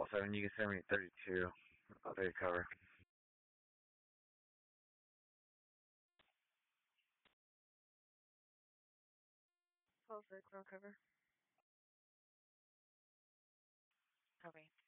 7, you can send me 32. I'll take cover. Call for ground cover. Copy.